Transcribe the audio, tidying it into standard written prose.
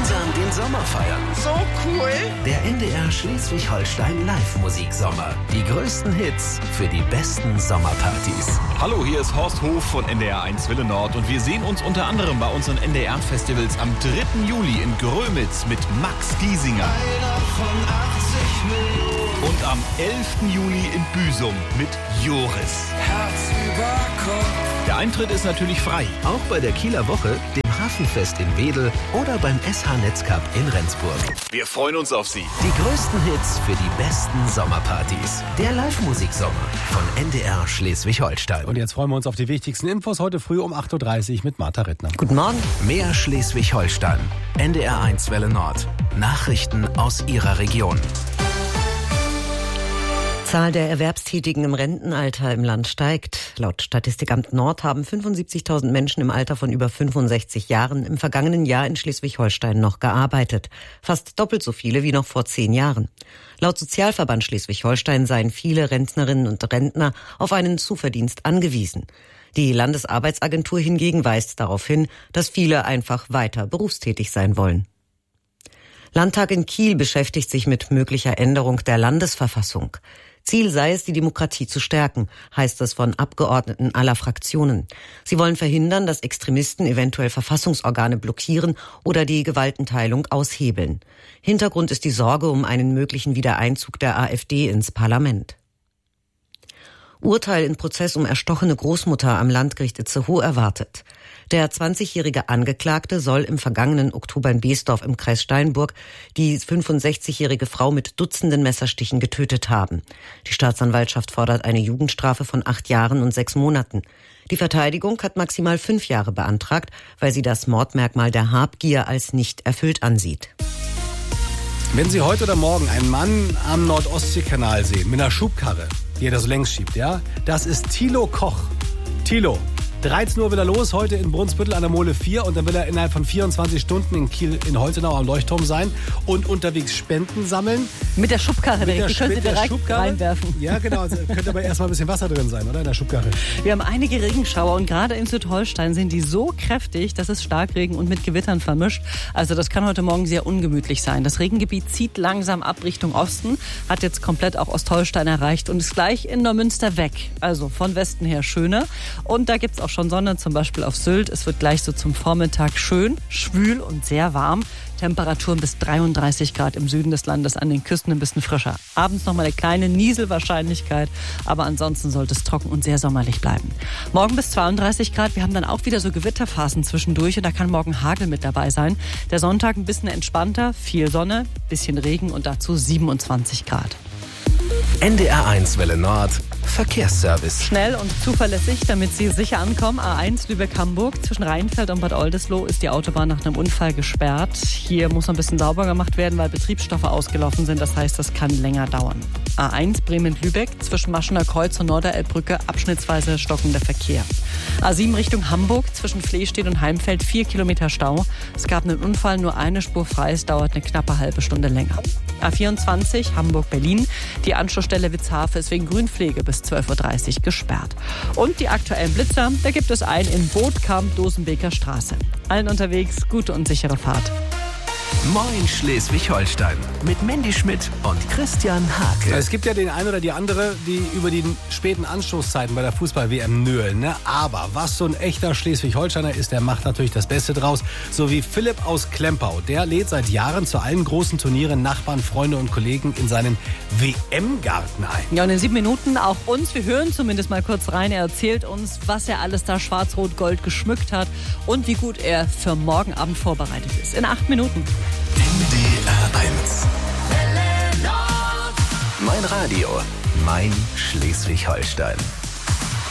gemeinsam den Sommer feiern. So cool. Der NDR Schleswig-Holstein Live-Musiksommer. Die größten Hits für die besten Sommerpartys. Hallo, hier ist Horst Hof von NDR 1 Welle Nord und wir sehen uns unter anderem bei unseren NDR-Festivals am 3. Juli in Grömitz mit Max Giesinger. Und am 11. Juli in Büsum mit Joris. Herz über Kopf. Der Eintritt ist natürlich frei. Auch bei der Kieler Woche, dem Hafenfest in Wedel oder beim SH Netzcup in Rendsburg. Wir freuen uns auf Sie. Die größten Hits für die besten Sommerpartys. Der Live-Musiksommer von NDR Schleswig-Holstein. Und jetzt freuen wir uns auf die wichtigsten Infos heute früh um 8.30 Uhr mit Martha Rittner. Guten Morgen. Mehr Schleswig-Holstein. NDR 1 Welle Nord. Nachrichten aus Ihrer Region. Zahl der Erwerbstätigen im Rentenalter im Land steigt. Laut Statistikamt Nord haben 75.000 Menschen im Alter von über 65 Jahren im vergangenen Jahr in Schleswig-Holstein noch gearbeitet. Fast doppelt so viele wie noch vor 10 Jahren. Laut Sozialverband Schleswig-Holstein seien viele Rentnerinnen und Rentner auf einen Zuverdienst angewiesen. Die Landesarbeitsagentur hingegen weist darauf hin, dass viele einfach weiter berufstätig sein wollen. Landtag in Kiel beschäftigt sich mit möglicher Änderung der Landesverfassung. Ziel sei es, die Demokratie zu stärken, heißt es von Abgeordneten aller Fraktionen. Sie wollen verhindern, dass Extremisten eventuell Verfassungsorgane blockieren oder die Gewaltenteilung aushebeln. Hintergrund ist die Sorge um einen möglichen Wiedereinzug der AfD ins Parlament. Urteil in Prozess um erstochene Großmutter am Landgericht Itzehoe erwartet. Der 20-jährige Angeklagte soll im vergangenen Oktober in Beesdorf im Kreis Steinburg die 65-jährige Frau mit Dutzenden Messerstichen getötet haben. Die Staatsanwaltschaft fordert eine Jugendstrafe von 8 Jahren und 6 Monaten. Die Verteidigung hat maximal 5 Jahre beantragt, weil sie das Mordmerkmal der Habgier als nicht erfüllt ansieht. Wenn Sie heute oder morgen einen Mann am Nordostseekanal sehen mit einer Schubkarre, die er da so längs schiebt, ja, das ist Thilo Koch. Thilo. 13 Uhr will er los, heute in Brunsbüttel an der Mole 4 und dann will er innerhalb von 24 Stunden in Kiel in Holtenau am Leuchtturm sein und unterwegs Spenden sammeln. Mit der Schubkarre direkt, die können Sie direkt reinwerfen. Ja, genau, also könnte aber erstmal ein bisschen Wasser drin sein, oder, in der Schubkarre. Wir haben einige Regenschauer und gerade in Südholstein sind die so kräftig, dass es Starkregen und mit Gewittern vermischt. Also das kann heute Morgen sehr ungemütlich sein. Das Regengebiet zieht langsam ab Richtung Osten, hat jetzt komplett auch Ostholstein erreicht und ist gleich in Neumünster weg. Also von Westen her schöner. Und da gibt es auch schon Sonne, zum Beispiel auf Sylt. Es wird gleich so zum Vormittag schön, schwül und sehr warm. Temperaturen bis 33 Grad im Süden des Landes, an den Küsten ein bisschen frischer. Abends nochmal eine kleine Nieselwahrscheinlichkeit, aber ansonsten sollte es trocken und sehr sommerlich bleiben. Morgen bis 32 Grad, wir haben dann auch wieder so Gewitterphasen zwischendurch und da kann morgen Hagel mit dabei sein. Der Sonntag ein bisschen entspannter, viel Sonne, bisschen Regen und dazu 27 Grad. NDR 1 Welle Nord. Verkehrsservice. Schnell und zuverlässig, damit Sie sicher ankommen. A1 Lübeck-Hamburg. Zwischen Rheinfeld und Bad Oldesloe ist die Autobahn nach einem Unfall gesperrt. Hier muss noch ein bisschen sauber gemacht werden, weil Betriebsstoffe ausgelaufen sind. Das heißt, das kann länger dauern. A1 Bremen-Lübeck. Zwischen Maschener Kreuz und Norderelbbrücke abschnittsweise stockender Verkehr. A7 Richtung Hamburg. Zwischen Flehstedt und Heimfeld 4 Kilometer Stau. Es gab einen Unfall, nur eine Spur frei. Es dauert eine knappe halbe Stunde länger. A24 Hamburg-Berlin. Die Anschlussstelle Witzhafe ist wegen Grünpflege bis 12.30 Uhr gesperrt. Und die aktuellen Blitzer, da gibt es einen in Bootkamp, Dosenbeker Straße. Allen unterwegs, gute und sichere Fahrt. Moin Schleswig-Holstein mit Mandy Schmidt und Christian Hake. Es gibt ja den einen oder die andere, die über die späten Anstoßzeiten bei der Fußball-WM nölen. Ne? Aber was so ein echter Schleswig-Holsteiner ist, der macht natürlich das Beste draus. So wie Philipp aus Klempau. Der lädt seit Jahren zu allen großen Turnieren Nachbarn, Freunde und Kollegen in seinen WM-Garten ein. Ja, und in 7 Minuten auch uns. Wir hören zumindest mal kurz rein. Er erzählt uns, was er alles da schwarz-rot-gold geschmückt hat und wie gut er für morgen Abend vorbereitet ist. In 8 Minuten. NDR 1. Mein Radio, mein Schleswig-Holstein.